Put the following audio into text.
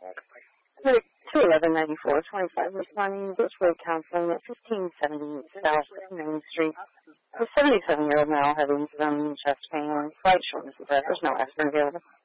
21194, 25 responding to Road Counseling at 1570 South Main Street. A 77-year-old male having some chest pain and slight shortness of breath. There's no aspirin available.